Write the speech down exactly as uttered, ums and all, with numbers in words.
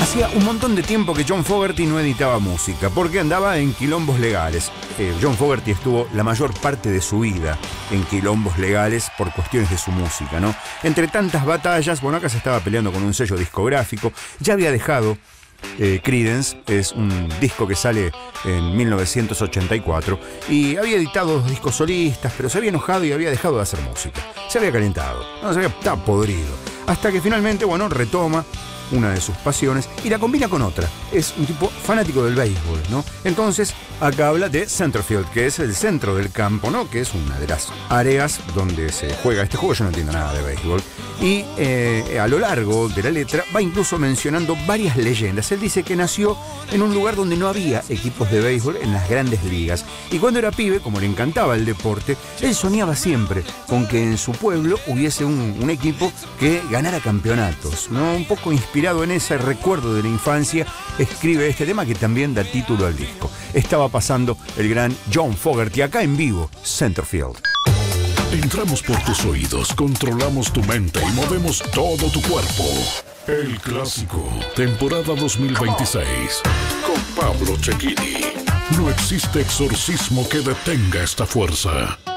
Hacía un montón de tiempo que John Fogerty no editaba música, porque andaba en quilombos legales. Eh, John Fogerty estuvo la mayor parte de su vida en quilombos legales por cuestiones de su música, ¿no? Entre tantas batallas, bueno, acá se estaba peleando con un sello discográfico, ya había dejado eh, Creedence, es un disco que sale en mil novecientos ochenta y cuatro, y había editado dos discos solistas, pero se había enojado y había dejado de hacer música. Se había calentado, no, se había, estaba podrido. Hasta que finalmente, bueno, retoma una de sus pasiones y la combina con otra. Es un tipo fanático del béisbol, ¿no? Entonces, acá habla de Centerfield, que es el centro del campo, ¿no? Que es una de las áreas donde se juega este juego. Yo no entiendo nada de béisbol. Y eh, a lo largo de la letra va incluso mencionando varias leyendas. Él dice que nació en un lugar donde no había equipos de béisbol en las grandes ligas. Y cuando era pibe, como le encantaba el deporte, él soñaba siempre con que en su pueblo hubiese un, un equipo que ganara campeonatos, ¿no? Un poco inspirado en ese recuerdo de la infancia, escribe este tema que también da título al disco. Estaba pasando el gran John Fogerty acá en vivo, Centerfield. Entramos por tus oídos, controlamos tu mente y movemos todo tu cuerpo. El Clásico, temporada dos mil veintiséis, con Pablo Cecchini. No existe exorcismo que detenga esta fuerza.